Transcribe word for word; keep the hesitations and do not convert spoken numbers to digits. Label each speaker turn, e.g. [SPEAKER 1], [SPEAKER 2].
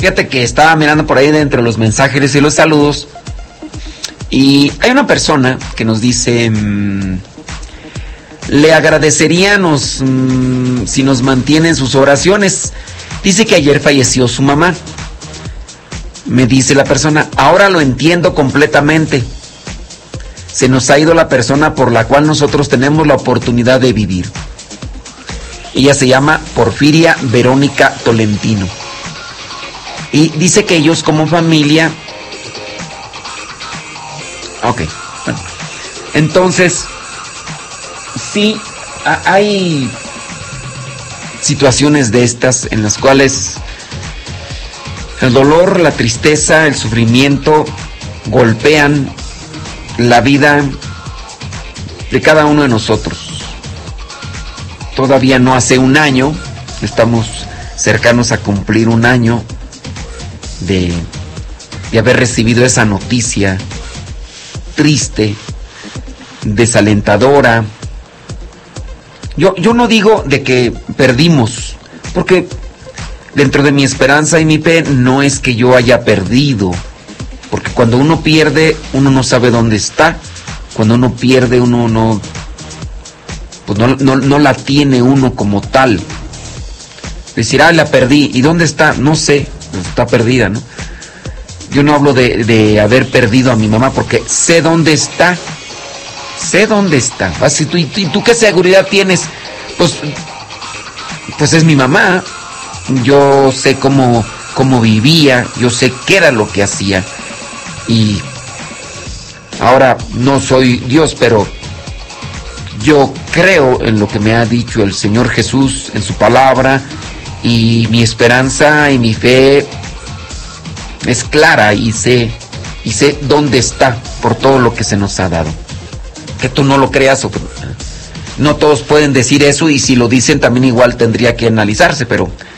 [SPEAKER 1] Fíjate que estaba mirando por ahí dentro de los mensajes y los saludos. Y hay una persona que nos dice, mmm, le agradeceríamos mmm, si nos mantiene en sus oraciones. Dice que ayer falleció su mamá. Me dice la persona, ahora lo entiendo completamente. Se nos ha ido la persona por la cual nosotros tenemos la oportunidad de vivir. Ella se llama Porfiria Verónica Tolentino. Y dice que ellos como familia... Ok, bueno. Entonces, sí, hay situaciones de estas en las cuales el dolor, la tristeza, el sufrimiento golpean la vida de cada uno de nosotros. Todavía no hace un año, estamos cercanos a cumplir un año de, de haber recibido esa noticia triste, desalentadora. Yo, yo no digo de que perdimos, porque dentro de mi esperanza y mi fe no es que yo haya perdido, porque cuando uno pierde, uno no sabe dónde está. Cuando uno pierde, uno no, pues no, no, no la tiene uno como tal. Decir, ah, la perdí, ¿y dónde está? No sé, está perdida, ¿no? Yo no hablo de, de haber perdido a mi mamá, porque sé dónde está. Sé dónde está. Así, ¿tú, y tú, ¿tú qué seguridad tienes? Pues, pues es mi mamá. Yo sé cómo, cómo vivía, yo sé qué era lo que hacía. Y ahora no soy Dios, pero yo creo en lo que me ha dicho el Señor Jesús en su palabra, y mi esperanza y mi fe es clara, y sé, y sé dónde está por todo lo que se nos ha dado. Que tú no lo creas, o no todos pueden decir eso, y si lo dicen también igual tendría que analizarse, pero